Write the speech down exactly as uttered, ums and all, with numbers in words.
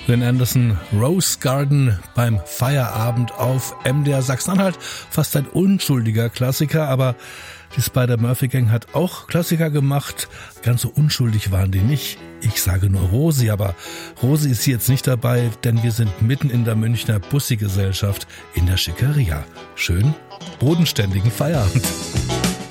Lynn Anderson, Rose Garden beim Feierabend auf M D R Sachsen-Anhalt. Fast ein unschuldiger Klassiker, aber die Spider-Murphy-Gang hat auch Klassiker gemacht. Ganz so unschuldig waren die nicht. Ich sage nur Rosi, aber Rosi ist hier jetzt nicht dabei, denn wir sind mitten in der Münchner Bussi-Gesellschaft in der Schickeria. Schön bodenständigen Feierabend.